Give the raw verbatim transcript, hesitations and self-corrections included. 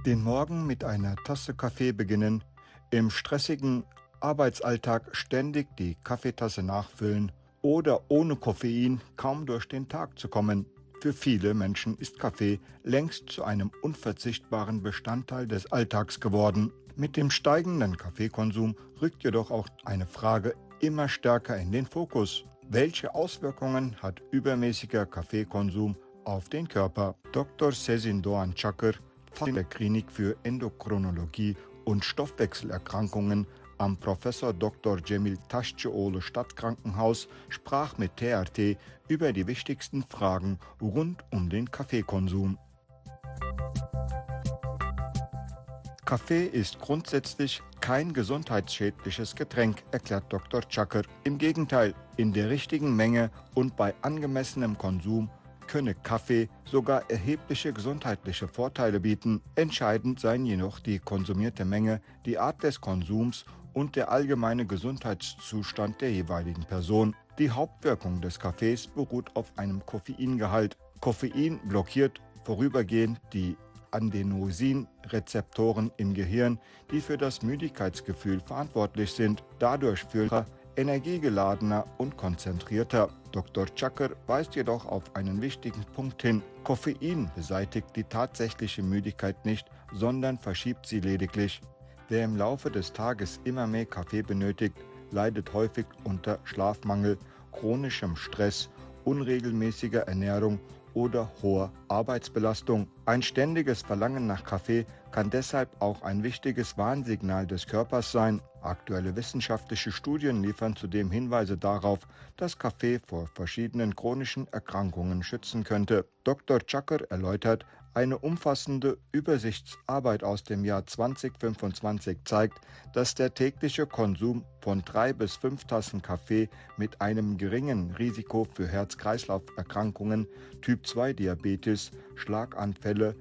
Den Morgen mit einer Tasse Kaffee beginnen, im stressigen Arbeitsalltag ständig die Kaffeetasse nachfüllen oder ohne Koffein kaum durch den Tag zu kommen. Für viele Menschen ist Kaffee längst zu einem unverzichtbaren Bestandteil des Alltags geworden. Mit dem steigenden Kaffeekonsum rückt jedoch auch eine Frage immer stärker in den Fokus. Welche Auswirkungen hat übermäßiger Kaffeekonsum auf den Körper? Doktor Sezin Doğan Çakır, Fachmann der Klinik für Endokrinologie und Stoffwechselerkrankungen am Professor Doktor Cemil Taşçıoğlu Stadtkrankenhaus, sprach mit T R T über die wichtigsten Fragen rund um den Kaffeekonsum. Kaffee ist grundsätzlich kein gesundheitsschädliches Getränk, erklärt Doktor Çakır. Im Gegenteil, in der richtigen Menge und bei angemessenem Konsum könne Kaffee sogar erhebliche gesundheitliche Vorteile bieten. Entscheidend seien jedoch die konsumierte Menge, die Art des Konsums und der allgemeine Gesundheitszustand der jeweiligen Person. Die Hauptwirkung des Kaffees beruht auf einem Koffeingehalt. Koffein blockiert vorübergehend die Adenosin-Rezeptoren im Gehirn, die für das Müdigkeitsgefühl verantwortlich sind. Dadurch fühlt er energiegeladener und konzentrierter. Doktor Çakır weist jedoch auf einen wichtigen Punkt hin. Koffein beseitigt die tatsächliche Müdigkeit nicht, sondern verschiebt sie lediglich. Wer im Laufe des Tages immer mehr Kaffee benötigt, leidet häufig unter Schlafmangel, chronischem Stress, unregelmäßiger Ernährung oder hoher Arbeitsbelastung. Ein ständiges Verlangen nach Kaffee kann deshalb auch ein wichtiges Warnsignal des Körpers sein. Aktuelle wissenschaftliche Studien liefern zudem Hinweise darauf, dass Kaffee vor verschiedenen chronischen Erkrankungen schützen könnte. Doktor Çakır erläutert, eine umfassende Übersichtsarbeit aus dem Jahr zweitausendfünfundzwanzig zeigt, dass der tägliche Konsum von drei bis fünf Tassen Kaffee mit einem geringen Risiko für Herz-Kreislauf-Erkrankungen, Typ zwei Diabetes, Schlaganfälle,